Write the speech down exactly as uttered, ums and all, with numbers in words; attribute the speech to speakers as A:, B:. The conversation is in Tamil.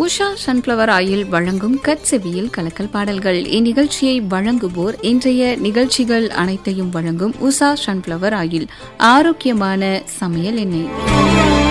A: உஷா சன்ஃப்ளவர் ஆயில் வழங்கும் கட்செவியில் கலக்கல் பாடல்கள். இந்நிகழ்ச்சியை வழங்குவோர் இன்றைய நிகழ்ச்சிகள் அனைத்தையும் வழங்கும் உஷா சன்ஃப்ளவர் ஆயில், ஆரோக்கியமான சமையல் எண்ணெய்.